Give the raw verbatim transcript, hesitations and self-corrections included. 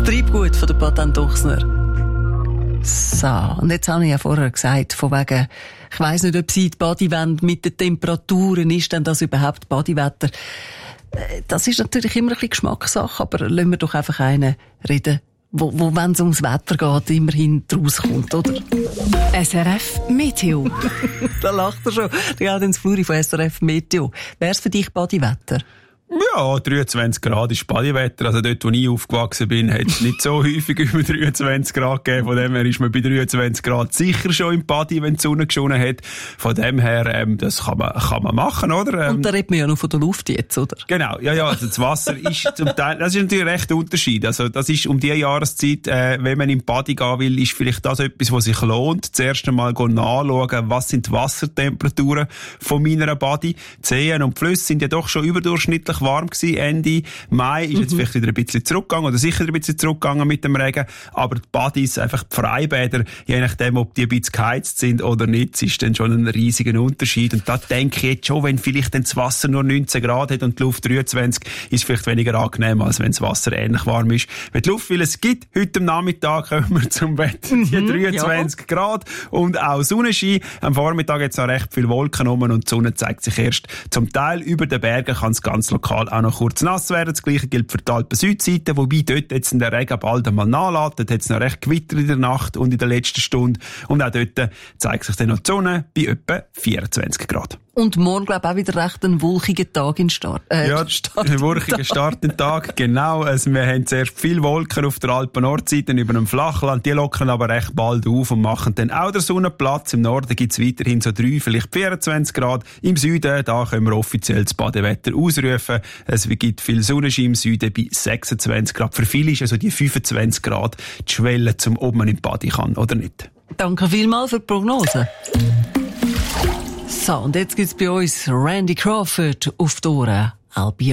Treibgut von der Patent Ochsner. So, und jetzt habe ich ja vorher gesagt, von wegen, ich weiss nicht, ob sie in die Badi wollen, mit den Temperaturen, ist denn das überhaupt Badiwetter? Das ist natürlich immer ein bisschen Geschmackssache, aber lassen wir doch einfach einen reden, wo, wo wenn es ums Wetter geht, immerhin rauskommt, oder? S R F Meteo. Da lacht er schon. Der Audens Fluri von S R F Meteo. Wär's für dich Badiwetter? Ja, dreiundzwanzig Grad ist Badiwetter. Also dort, wo ich aufgewachsen bin, hat es nicht so häufig über dreiundzwanzig Grad gegeben. Von dem her ist man bei dreiundzwanzig Grad sicher schon im Badi, wenn die Sonne geschonen hat. Von dem her, ähm, das kann man, kann man machen, oder? Ähm, Und da redet man ja noch von der Luft jetzt, oder? Genau, ja, ja, also das Wasser ist zum Teil, das ist natürlich recht ein Unterschied. Also das ist um die Jahreszeit, äh, wenn man im Badi gehen will, ist vielleicht das etwas, was sich lohnt. Zuerst einmal nachschauen, was sind die Wassertemperaturen von meiner Badi. Die Seen und die Flüsse sind ja doch schon überdurchschnittlich warm gewesen. Ende Mai ist jetzt mhm. vielleicht wieder ein bisschen zurückgegangen oder sicher ein bisschen zurückgegangen mit dem Regen. Aber die Badis, einfach die Freibäder, je nachdem, ob die ein bisschen geheizt sind oder nicht, ist dann schon ein riesiger Unterschied. Und da denke ich jetzt schon, wenn vielleicht dann das Wasser nur neunzehn Grad hat und die Luft dreiundzwanzig, ist es vielleicht weniger angenehm, als wenn das Wasser ähnlich warm ist. Wenn die Luft, weil es gibt, heute am Nachmittag kommen wir zum Wetter, die mhm, dreiundzwanzig ja. Grad und auch Sonnenschein. Am Vormittag jetzt noch recht viele Wolken rum und die Sonne zeigt sich erst zum Teil über den Bergen, kann es ganz lokal auch noch kurz nass werden. Das Gleiche gilt für die Alpen-Südseite, wobei dort jetzt in der Regen bald einmal nachlässt. Dort hat es noch recht Gewitter in der Nacht und in der letzten Stunde. Und auch dort zeigt sich dann noch die Sonne bei etwa vierundzwanzig Grad. Und morgen, glaube ich, auch wieder recht ein wolkiger Tag in Start. Äh, ja, ein wolkiger Startentag, genau. Also wir haben zuerst viele Wolken auf der Alpen-Nordseite über dem Flachland. Die lockern aber recht bald auf und machen dann auch der Sonne Platz. Im Norden gibt es weiterhin so drei, vielleicht vierundzwanzig Grad. Im Süden, da können wir offiziell das Badewetter ausrufen. Es gibt viel Sonnenschein im Süden bei sechsundzwanzig Grad. Für viele ist also die fünfundzwanzig Grad die Schwelle, zum ob man im Badi kann oder nicht. Danke vielmals für die Prognose. So, und jetzt gibt's bei uns Randy Crawford auf die Ohren. I'll be